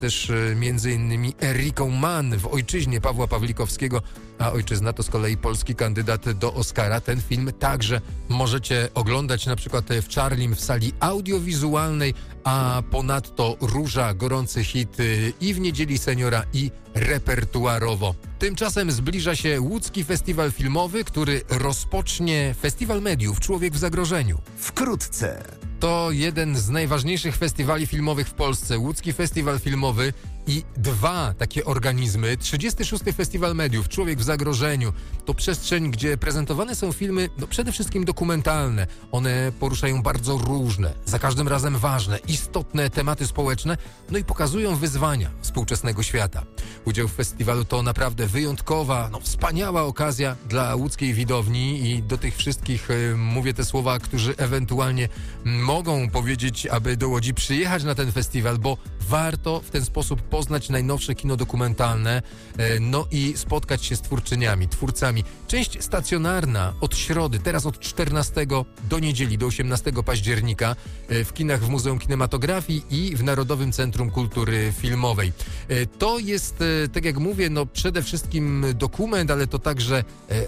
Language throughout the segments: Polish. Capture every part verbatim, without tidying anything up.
też e, między innymi Eriką Mann w Ojczyźnie Pawła Pawlikowskiego, a Ojczyzna to z kolei polski kandydat do Oscara. Ten film także możecie oglądać na przykład w Charlim w sali audiowizualnej, a ponadto Róża, gorący hit i w Niedzieli Seniora, i repertuarowo. Tymczasem zbliża się Łódzki Festiwal Filmowy, który rozpocznie Festiwal Mediów Człowiek w zagrożeniu. Wkrótce. To jeden z najważniejszych festiwali filmowych w Polsce. Łódzki Festiwal Filmowy i dwa takie organizmy. trzydziesty szósty Festiwal Mediów Człowiek w zagrożeniu to przestrzeń, gdzie prezentowane są filmy no przede wszystkim dokumentalne. One poruszają bardzo różne, za każdym razem ważne, istotne tematy społeczne, no i pokazują wyzwania współczesnego świata. Udział w festiwalu to naprawdę wyjątkowa, no wspaniała okazja dla łódzkiej widowni i do tych wszystkich y, mówię te słowa, którzy ewentualnie mogą powiedzieć, aby do Łodzi przyjechać na ten festiwal, bo warto w ten sposób poznać najnowsze kino dokumentalne, no i spotkać się z twórczyniami, twórcami. Część stacjonarna od środy, teraz od czternastego do niedzieli, do osiemnastego października w kinach w Muzeum Kinematografii i w Narodowym Centrum Kultury Filmowej. To jest, tak jak mówię, no przede wszystkim dokument, ale to także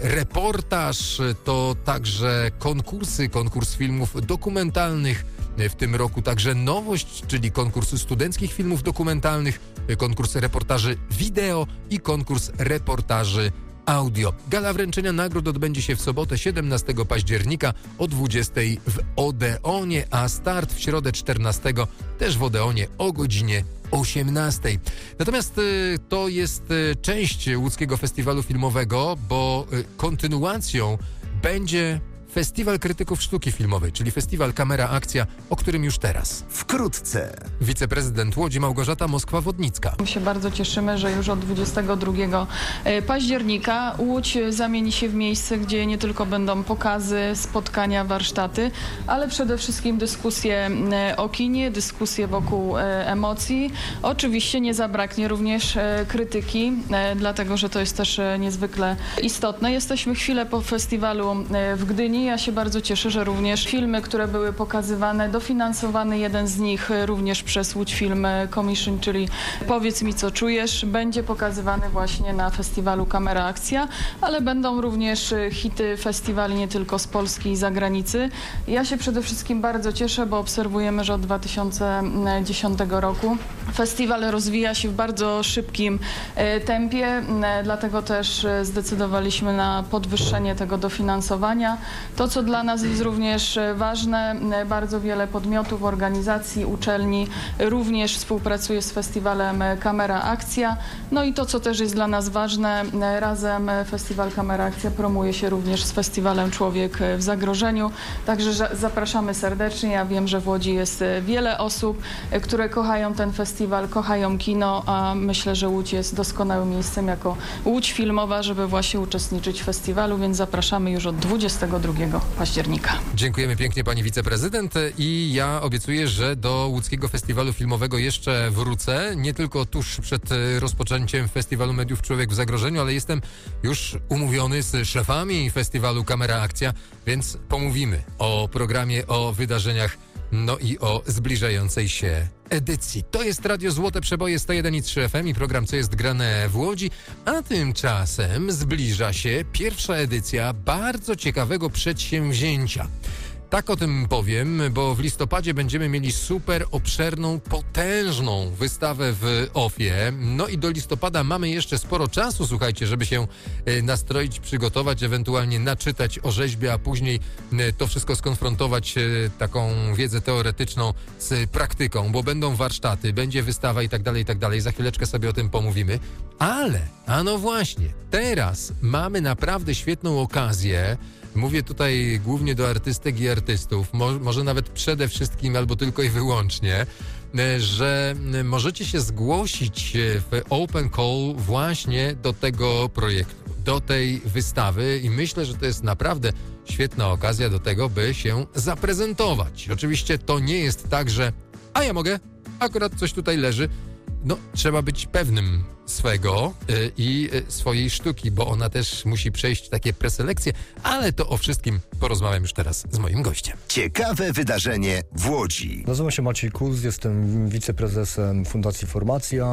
reportaż, to także konkursy, konkurs filmów dokumentalnych. W tym roku także nowość, czyli konkurs studenckich filmów dokumentalnych, konkurs reportaży wideo i konkurs reportaży audio. Gala wręczenia nagród odbędzie się w sobotę siedemnastego października o dwudziestej w Odeonie, a start w środę czternastego też w Odeonie o godzinie osiemnastej. Natomiast y, to jest y, część Łódzkiego Festiwalu Filmowego, bo y, kontynuacją będzie Festiwal Krytyków Sztuki Filmowej, czyli Festiwal Kamera Akcja, o którym już teraz. Wkrótce. Wiceprezydent Łodzi Małgorzata Moskwa-Wodnicka. My się bardzo cieszymy, że już od dwudziestego drugiego października Łódź zamieni się w miejsce, gdzie nie tylko będą pokazy, spotkania, warsztaty, ale przede wszystkim dyskusje o kinie, dyskusje wokół emocji. Oczywiście nie zabraknie również krytyki, dlatego że to jest też niezwykle istotne. Jesteśmy chwilę po festiwalu w Gdyni. Ja się bardzo cieszę, że również filmy, które były pokazywane, dofinansowany jeden z nich również przez Łódź Film Commission, czyli Powiedz mi, co czujesz, będzie pokazywany właśnie na festiwalu Kamera Akcja, ale będą również hity festiwali nie tylko z Polski i zagranicy. Ja się przede wszystkim bardzo cieszę, bo obserwujemy, że od dwa tysiące dziesiątego roku festiwal rozwija się w bardzo szybkim tempie, dlatego też zdecydowaliśmy na podwyższenie tego dofinansowania. To, co dla nas jest również ważne, bardzo wiele podmiotów, organizacji, uczelni również współpracuje z festiwalem Kamera Akcja. No i to, co też jest dla nas ważne, razem Festiwal Kamera Akcja promuje się również z festiwalem Człowiek w zagrożeniu. Także zapraszamy serdecznie. Ja wiem, że w Łodzi jest wiele osób, które kochają ten festiwal, kochają kino, a myślę, że Łódź jest doskonałym miejscem jako Łódź Filmowa, żeby właśnie uczestniczyć w festiwalu, więc zapraszamy już od dwudziestego drugiego października. Dziękujemy pięknie pani wiceprezydent i ja obiecuję, że do Łódzkiego Festiwalu Filmowego jeszcze wrócę, nie tylko tuż przed rozpoczęciem Festiwalu Mediów Człowiek w zagrożeniu, ale jestem już umówiony z szefami Festiwalu Kamera Akcja, więc pomówimy o programie, o wydarzeniach, no i o zbliżającej się edycji. To jest Radio Złote Przeboje sto jeden i trzy F M i program Co jest grane w Łodzi, a tymczasem zbliża się pierwsza edycja bardzo ciekawego przedsięwzięcia. Tak o tym powiem, bo w listopadzie będziemy mieli super obszerną, potężną wystawę w Ofie. No i do listopada mamy jeszcze sporo czasu, słuchajcie, żeby się nastroić, przygotować, ewentualnie naczytać o rzeźbie, a później to wszystko skonfrontować, taką wiedzę teoretyczną z praktyką, bo będą warsztaty, będzie wystawa i tak dalej, i tak dalej. Za chwileczkę sobie o tym pomówimy. Ale, a no właśnie, teraz mamy naprawdę świetną okazję. Mówię tutaj głównie do artystek i artystów, mo- może nawet przede wszystkim albo tylko i wyłącznie, że możecie się zgłosić w Open Call właśnie do tego projektu, do tej wystawy i myślę, że to jest naprawdę świetna okazja do tego, by się zaprezentować. Oczywiście to nie jest tak, że a ja mogę, akurat coś tutaj leży. no, trzeba być pewnym swego y, i y, swojej sztuki, bo ona też musi przejść takie preselekcje, ale to o wszystkim porozmawiam już teraz z moim gościem. Ciekawe wydarzenie w Łodzi. Nazywam się Maciej Kuz, jestem wiceprezesem Fundacji Formacja.